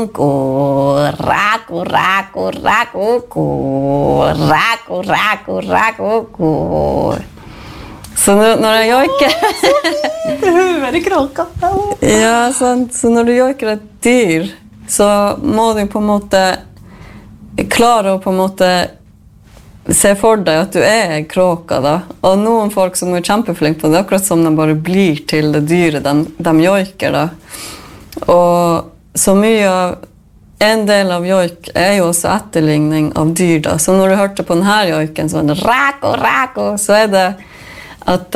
Rako, rako, rako, rako, rako, rako. Så når jeg joiker Hører kråka. Ja, sant. Så når du joiker et dyr, så må du på en måte klare å på en måte se for deg at du kråka da. Og noen folk som kjempeflinke på det, akkurat som de bare blir til det dyret de joiker da. Og så mye av en del av joik jo også etterligning av dyr da. Så når du hørte på denne joiken sånn rako, rako, så det at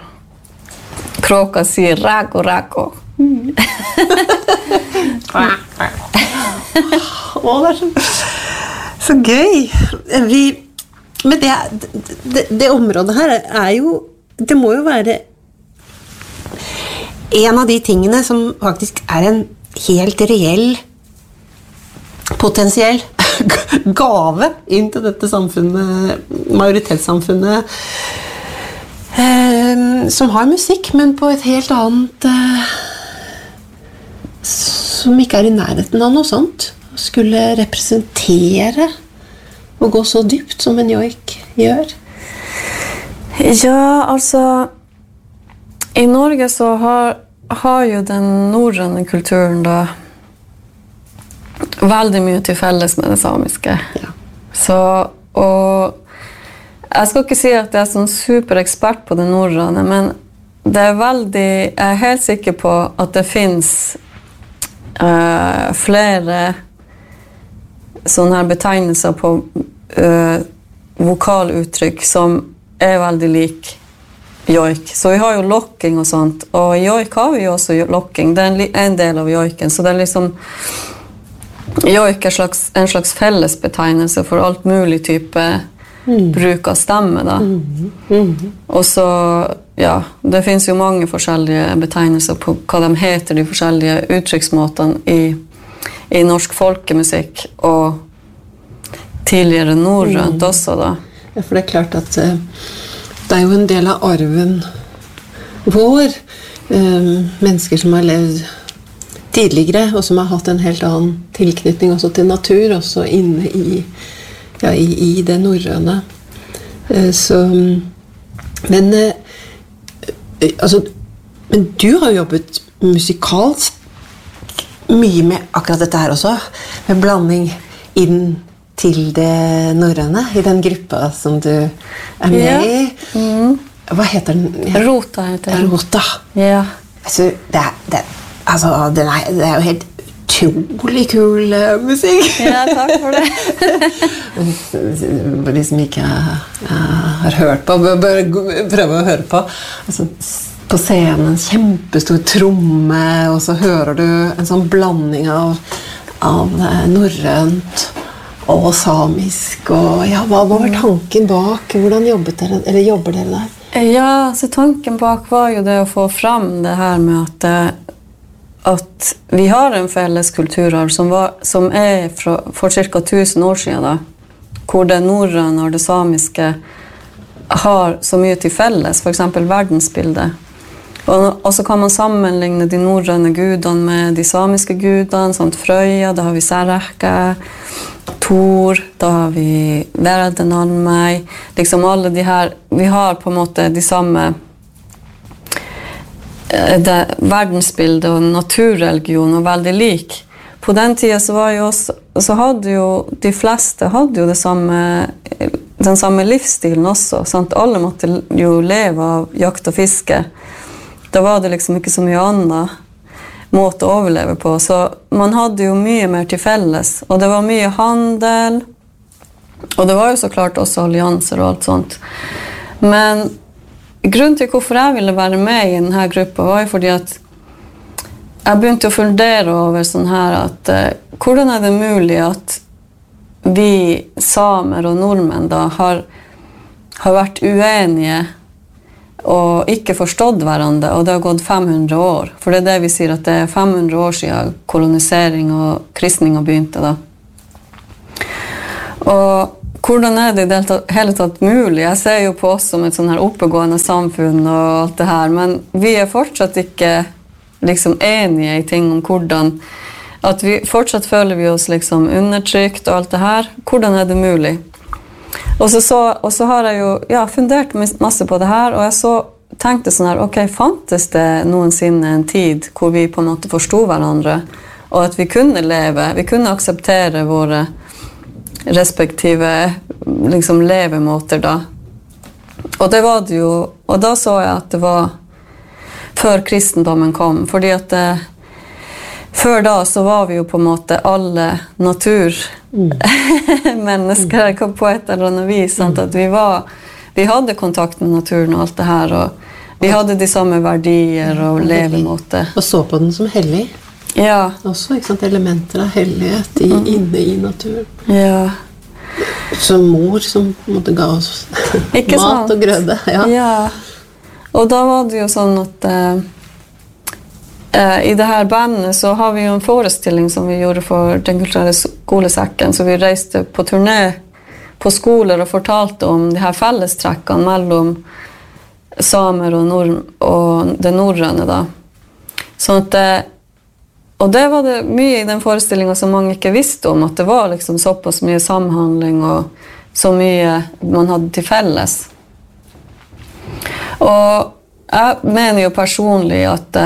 kråka sier rako, rako. Det så gøy. Men det området her jo det må jo være en av de tingene som faktisk en helt reell potensiell gave inn til dette samfunnet, majoritetssamfunnet som har musikk, men på et helt annet som ikke I nærheten av noe sånt skulle representere og gå så dypt som en joik gjør. Ja, altså I Norge så har jo den norrøne kulturen da veldig mye til felles med det samiske. Ja. Så, og jeg skal ikke si at jeg sånn superekspert på det norrøne, men det veldig, jeg helt sikker på at det finnes flere sånne her betegnelser på vokaluttrykk som veldig lik joik. Så vi har jo lokking og sånt, og I joik har vi jo også lokking. Det en del av joiken, så det liksom joik en slags fellesbetegnelse for alt mulig type bruk av stemme da. Og så, ja, det finnes jo mange forskjellige betegnelser på hva de heter, de forskjellige uttrykksmåtene I norsk folkemusikk, og tidligere norrønt også da. Ja, for det klart at det jo en del av arven vår, mennesker som har levd tidligere, og som har hatt en helt annen tilknytning også til natur, også inne I det norrøne. Så, men du har jobbet musikalsk mye med akkurat dette her også, med blanding inn til det norrøne, I den gruppa som du med I. Hva heter den? Rota heter den. Rota. Ja. Altså, det jo helt utrolig kul musikk. Ja, takk for det. For de som ikke har hørt på, bør prøve å høre på. Altså, på scenen, kjempestor tromme, og så hører du en sånn blanding av norrønt og samisk, og ja, hva var tanken bak? Hvordan jobber dere der? Ja, så tanken bak var jo det å få fram det her med at vi har en felles kulturarv som for cirka 1000 år siden da, hvor det norrøne og det samiske har så mye til felles, for eksempel verdensbildet. Og så kan man sammenligne de norrøne gudene med de samiske gudene, sånn Frøya, da har vi Særerke, Thor, da har vi Verdenalmei, liksom alle de her, vi har på en måte de samme verdensbildet og naturreligion og veldig lik. På den tiden så var jo også, så hadde jo de fleste hadde jo den samme livsstilen også, sant? Alle måtte jo leve av jakt og fiske. Da var det liksom ikke så mye annet måte å overleve på, så man hadde jo mye mer til felles, og det var mye handel, og det var jo så klart også allianser og alt sånt. Men grunnen til hvorfor jeg ville være med I denne gruppa var jo fordi at jeg begynte å fundere over sånn her at hvordan det mulig at vi samer og nordmenn da har vært uenige og ikke forstått hverandre, og det har gått 500 år. For det det vi sier at det 500 år siden kolonisering og kristning begynte da. Og hvordan det I det hele tatt mulig? Jeg ser jo på oss som et sånn her oppegående samfunn og alt det her, men vi fortsatt ikke liksom enige I ting om hvordan At vi fortsatt føler vi oss liksom undertrykt og alt det her. Hvordan det mulig? Og så har jeg jo fundert masse på det her, og jeg tenkte sånn her, ok, fantes det noensinne en tid hvor vi på en måte forstod hverandre, og at vi kunne leve, vi kunne akseptere våre respektive liksom levemåter da. Og det var det jo, og da så jeg at det var før kristendommen kom, fordi at før da så var vi jo på en måte alle naturmennesker på et eller annet vis, sant? At vi hadde kontakt med naturen og alt det her, og vi hadde de samme verdier og levemåte. Og så på den som hellig. Ja. Også, ikke sant, elementer av hellighet inne i naturen. Ja. Som mor som måtte ga oss mat og grøde. Ja. Og da var det jo sånn at i det her bandet så har vi jo en forestilling som vi gjorde for Den kulturelle skolesekken, så vi reiste på turné på skoler og fortalte om de her fellestrekkene mellom samer og det norrøne da. Sånn at og det var det mye i den forestillingen som mange ikke visste om, at det var liksom såpass mye samhandling og så mye man hadde til felles. Og jeg mener jo personlig at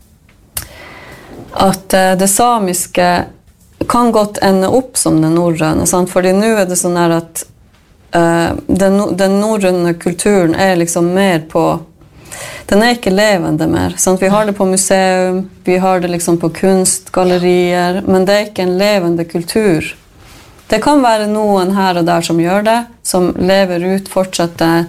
det samiske kan godt ende opp som det norrøne, sant? Fordi nå det sånn her at den norrøne kulturen liksom mer på, den ikke levende mer, sant? Vi har det på museum, vi har det liksom på kunstgallerier, men det ikke en levende kultur. Det kan være noen her og der som gjør det, som lever ut, fortsetter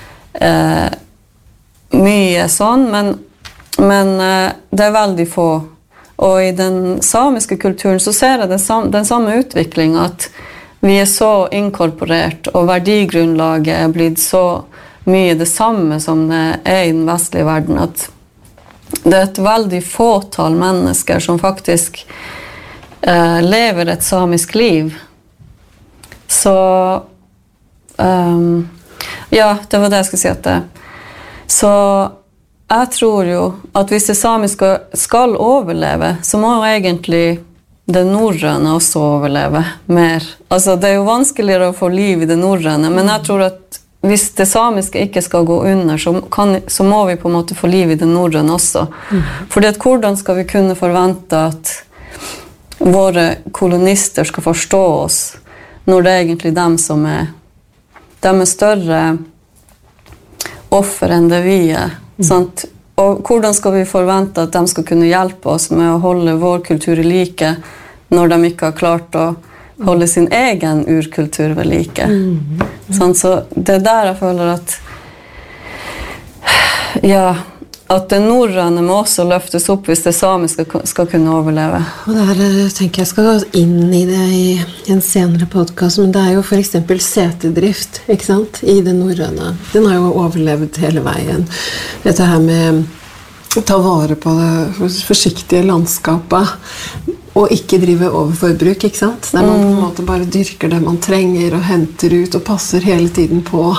mye sånn, men det veldig få. Og i den samiske kulturen så ser jeg den samme utviklingen, at vi så inkorporert, og verdigrunnlaget blitt så mye det samme som det i den vestlige verden, at det et veldig fåtall mennesker som faktisk lever et samisk liv. Så det var det jeg skulle si at det. Så jeg tror jo at hvis det samiske skal overleve, så må jo egentlig det norrøne også overleve mer. Altså, det jo vanskeligere å få liv i det norrøne, men jeg tror at hvis det samiske ikke skal gå under, så må vi på en måte få liv i det norrøne også. Fordi at hvordan skal vi kunne forvente at våre kolonister skal forstå oss, når det egentlig dem som de større offer enn det vi sant? Og hvordan skal vi forvente at de skal kunne hjelpe oss med å holde vår kultur i like, når de ikke har klart å holde sin egen urkultur ved like? Sånn, så det der jeg føler at det norrøne må også løftes opp hvis det samiske skal kunne overleve. Og der tenker jeg skal gå inn i det i en senere podcast, men det jo for eksempel setedrift, ikke sant, i det norrøne. Den har jo overlevd hele veien. Dette her med å ta vare på det forsiktige landskapet, og ikke drive overforbruk, ikke sant? Der man på en måte bare dyrker det man trenger, og henter ut, og passer hele tiden på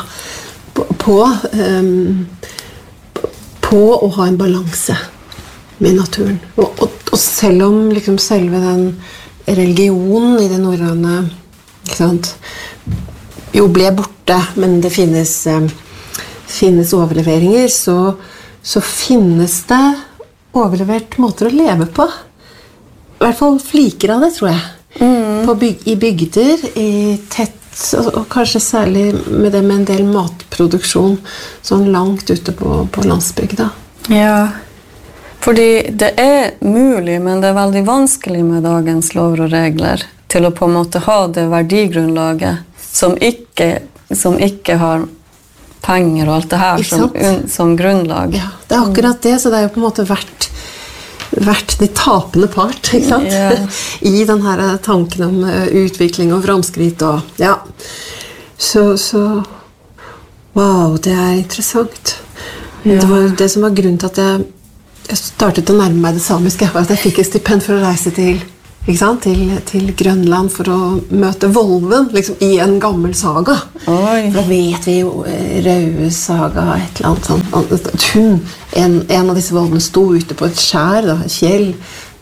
å ha en balanse med naturen. Og selv om liksom selve den religionen i det norrøne, ikke sant, jo ble borte, men det finnes overleveringer, så finnes det overlevert måter å leve på. I hvert fall fliker av det, tror jeg. I bygder, i tett, og kanskje særlig med det med en del matproduksjon sånn langt ute på landsbygda. Ja, fordi det mulig, men det veldig vanskelig med dagens lover og regler til å på en måte ha det verdigrunnlaget som ikke har penger og alt det her som grunnlag. Ja, det akkurat det, så det jo på en måte vært de tapende part, ikke sant? Yeah. I den her tanken om utvikling og framskritt og så wow, det interessant. Ja. Det var det som var grunnen til at jeg startet å nærme meg det samiske, var at jeg fikk et stipend for å reise til Grønland for å møte Volven, liksom i en gammel saga. Oi. Da vet vi jo Raues saga, et eller annet sånt. En av disse Volvene sto ute på et skjær, et fjell,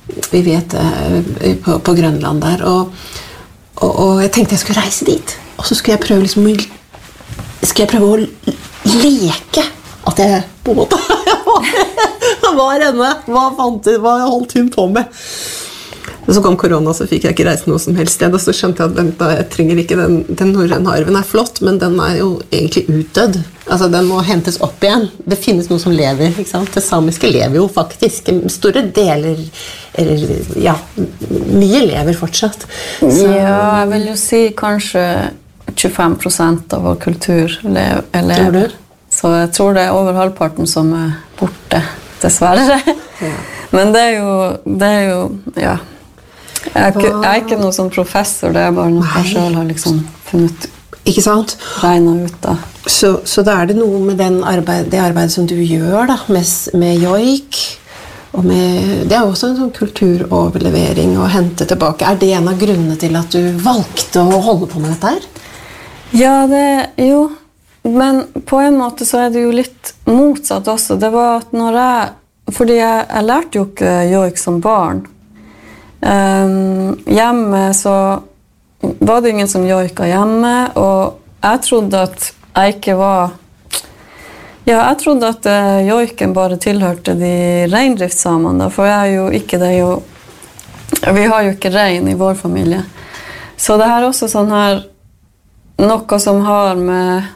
vi vet på Grønland der, og jeg tenkte jeg skulle reise dit, og så skulle jeg prøve liksom, å leke at jeg på en måte var henne, hva holdt hun på med. Og så kom korona, så fikk jeg ikke reise noe som helst sted, og så skjønte jeg at jeg trenger ikke den norrøne arven er flott, men den er jo egentlig utdødd. Altså, den må hentes opp igjen. Det finnes noe som lever, ikke sant? Det samiske lever jo faktisk. Store deler, eller ja, mye lever fortsatt. Så, ja, jeg vil jo si kanskje 25% av vår kultur lever. Så jeg tror det er over halvparten som er borte, dessverre. Ja. Men det er jo, ja. Jeg er ikke noe som professor, det er bare noe jeg selv har liksom funnet ikke sant? Regnet ut da. Så da er det noe med det arbeidet som du gjør da, med joik, og det er også en sånn kulturoverlevering å hente tilbake. Er det en av grunnene til at du valgte å holde på med dette her? Ja, jo. Men på en måte så er det jo litt motsatt også. Det var at fordi jeg lærte jo ikke joik som barn. Hjemme så var det ingen som joika hjemme, og jeg trodde at jeg ikke var jeg trodde at joiken bare tilhørte de reindriftssamene, for jeg er jo ikke det vi har jo ikke rein i vår familie, så det her er også sånn her noe som har med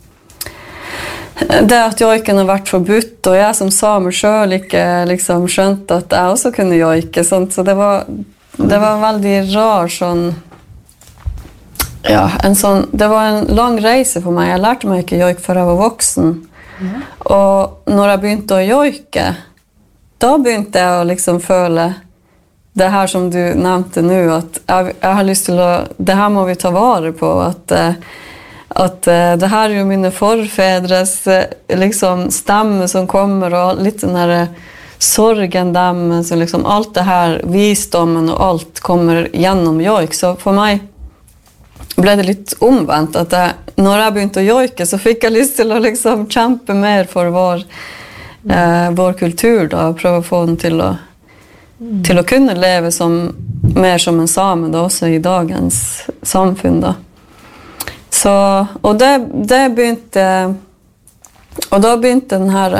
det at joiken har vært forbudt, og jeg som samer selv ikke liksom skjønte at jeg også kunne joike, sånt. Så det var veldig rar sånn, ja, det var en lang reise for meg. Jeg lærte meg ikke joik før jeg var voksen, og når jeg begynte å joike, da begynte jeg å liksom føle det her som du nevnte nå, at jeg har lyst til det her må vi ta vare på, at det her er jo mine forfedres liksom, stemme som kommer, og litt den der sorgen dem, så liksom alt det her, visdommen og alt kommer gjennom joik. Så for meg ble det litt omvendt, at når jeg begynte å joike, så fikk jeg lyst til å liksom kjempe mer for vår kultur, da, og prøve å få den til å kunne leve mer som en same, da, også i dagens samfunn, da. Så, og det begynte, og da begynte den her,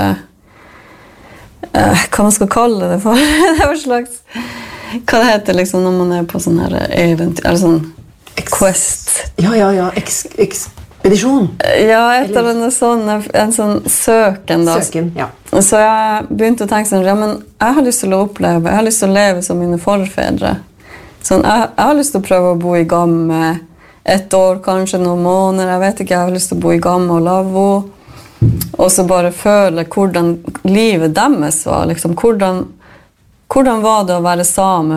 hva man skal kalle det for, det var slags, hva det heter liksom når man er på sånn her eventyr, eller sånn quest. Ja, ekspedisjon. Ja, etter en sånn søken da. Ja. Så jeg begynte å tenke sånn, ja, men jeg har lyst til å oppleve, jeg har lyst til å leve som mine forfedre. Sånn, jeg har lyst til å prøve å bo i gamme, et år, kanskje noen måneder, jeg vet ikke, jeg har lyst til å bo i gamme og lavvo, og så bare føle hvordan livet deres var, liksom, hvordan var det å være same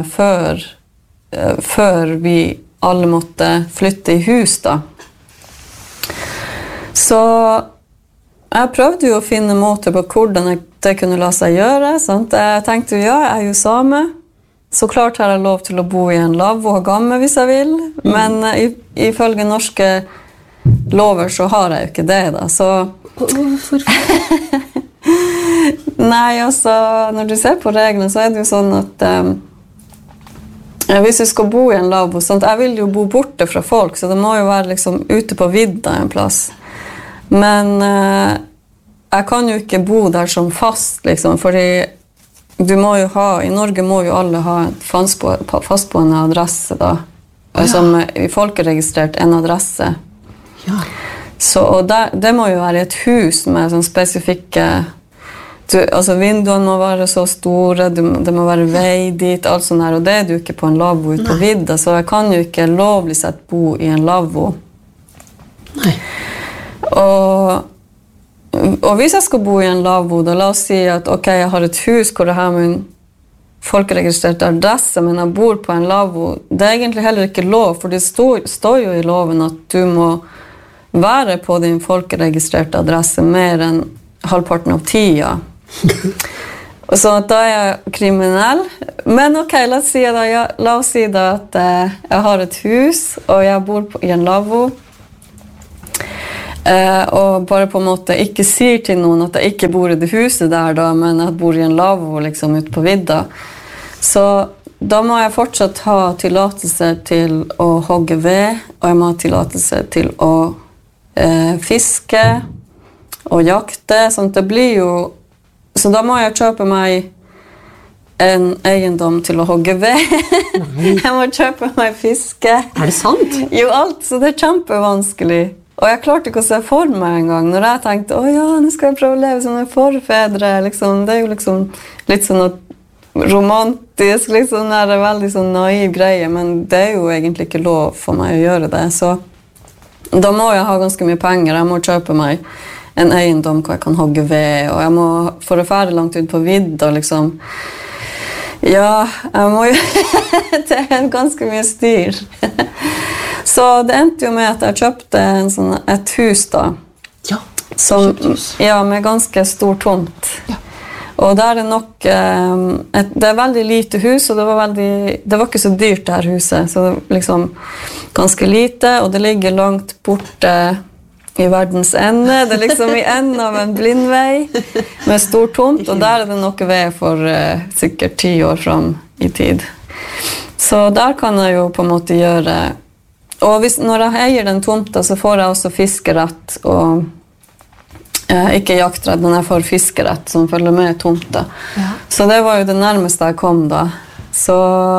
før vi alle måtte flytte i hus da. Så jeg prøvde jo å finne måter på hvordan det kunne la seg gjøre, sant? Jeg tenkte jo, ja, jeg er jo same, så klart har jeg lov til å bo i en lavvo og gamme hvis jeg vil, men ifølge norske lover så har jeg jo ikke det da, så... Hvorfor? Nei, altså, når du ser på reglene så er det jo sånn at hvis du skal bo i en lavvo, sånn, jeg vil jo bo borte fra folk, så det må jo være liksom ute på vidda en plass. Men jeg kan jo ikke bo der som fast, liksom, fordi i Norge må jo alle ha en fastboende adresse da, som i folkeregistrert en adresse. Ja. Så, og det må jo være et hus med sånn spesifikke, altså vinduene må være så store, det må være vei dit, alt sånt her, og det er du ikke på en lavvo ut på vidda, så jeg kan jo ikke lovlig sett bo i en lavvo. Nei. Og hvis jeg skal bo i en lavvo, da la oss si at ok, jeg har et hus hvor jeg har min folkeregistrerte adresse, men jeg bor på en lavvo, det er egentlig heller ikke lov, for det står jo i loven at du må være på din folkeregistrerte adresse mer enn halvparten av tida. Så da er jeg kriminell. Men ok, la oss si da at jeg har et hus, og jeg bor i en lavvo, og bare på en måte ikke sier til noen at jeg ikke bor i det huset der da, men at jeg bor i en lavvo liksom ut på vidda, Så da må jeg fortsatt ha tillatelse til å hogge ved, og jeg må ha tillatelse til å fiske og jakte, sånn at det blir jo... Så da må jeg kjøpe meg en eiendom til å hogge ved. Jeg må kjøpe meg fiske. Er det sant? Jo, alt, så det kjempevanskelig. Og jeg klarte ikke å se for meg en gang, når jeg tenkte, ja, nå skal jeg prøve å leve som en forfedre, liksom. Det jo liksom litt sånn romantisk, liksom, det veldig sånn naiv greie, men det jo egentlig ikke lov for meg å gjøre det, så da må jeg ha ganske mye penger, jeg må kjøpe meg en eiendom hvor jeg kan hogge ved, og jeg må for å fære langt ut på vidda, liksom. Ja, jeg må jo... det ganske mye styr. Så det endte jo med at jeg kjøpte et hus da. Ja, ja, med ganske stor tomt. Ja. Og der nok... det veldig lite hus, og det var ikke så dyrt det her huset. Så det liksom ganske lite, og det ligger langt borte i verdens ende. Det liksom i enden av en blindvei med stor tomt, og der det noe ved for sikkert 10 år fram i tid. Så der kan jeg jo på en måte gjøre... Og når jeg eier den tomta, så får jeg også fiskerett, og ikke jaktrett, men jeg får fiskerett som følger med tomta. Ja. Så det var jo det nærmeste jeg kom da. Så,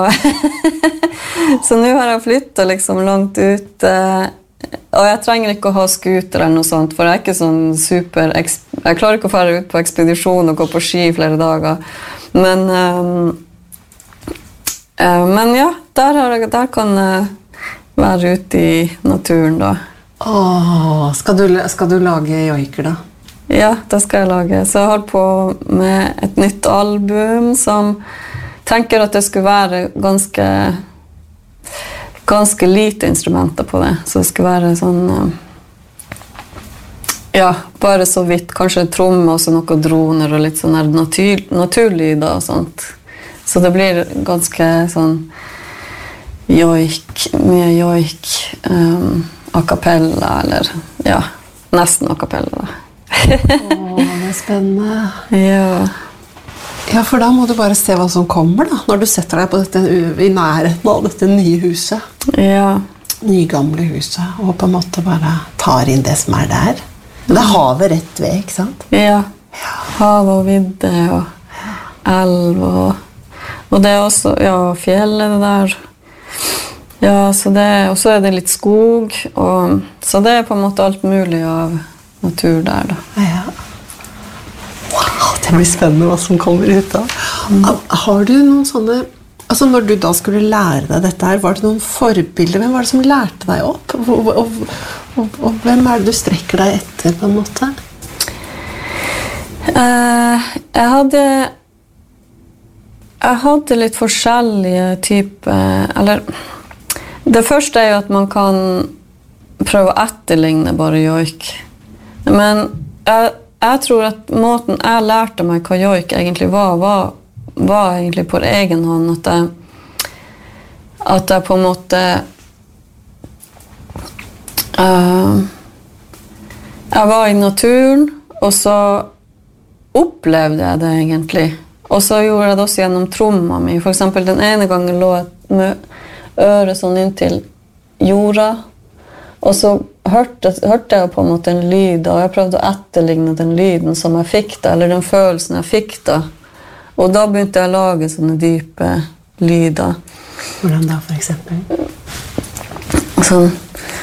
så nå har jeg flyttet liksom langt ut, og jeg trenger ikke å ha skuter eller noe sånt, for jeg ikke sånn jeg klarer ikke å fære ut på ekspedisjon og gå på ski flere dager. Men ja, der kan jeg være ute i naturen da. Skal du lage joiker da? Ja, det skal jeg lage. Så jeg holder på med et nytt album som tenker at det skulle være ganske lite instrumenter på det. Så det skulle være sånn, ja, bare så vidt. Kanskje tromme og så noen droner og litt sånn naturlyder og sånt. Så det blir ganske sånn joik, mye joik, a cappella, eller ja, nesten a cappella da. Det er spennende. Ja. Ja, for da må du bare se hva som kommer da, når du setter deg på i nærheten av dette nye huset. Ja. Nygamle huset, og på en måte bare tar inn det som er der. Det er havet rett ved, ikke sant? Ja, hav og vidde og elv og det er også, ja, fjellet det der. Ja, og så er det litt skog, og så det er på en måte alt mulig av natur der da. Ja. Wow, det blir spennende hva som kommer ut da. Har du noen sånne, altså når du da skulle lære deg dette her, var det noen forbilder? Hvem var det som lærte deg opp? Og hvem er det du strekker deg etter på en måte? Jeg hadde litt forskjellige typer, eller det første er jo at man kan prøve å etterligne bare joik. Men jeg tror at måten jeg lærte meg hva joik egentlig var egentlig på egen hånd, at jeg på en måte jeg var i naturen, og så opplevde jeg det egentlig. Og så gjorde jeg det også gjennom tromma mi. For eksempel den ene gangen lå jeg med øret sånn inntil jorda, og så hørte jeg på en måte en lyd, og jeg prøvde å etterligne den lyden som jeg fikk da, eller den følelsen jeg fikk da. Og da begynte jeg å lage sånne dype lyder. Hvordan da, for eksempel? Sånn...